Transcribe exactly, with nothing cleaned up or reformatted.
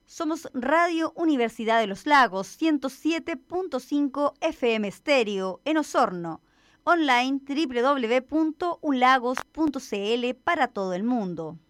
Somos Radio Universidad de los Lagos, ciento siete punto cinco F M Estéreo, en Osorno. Online doble u doble u doble u punto ulagos punto c l para todo el mundo.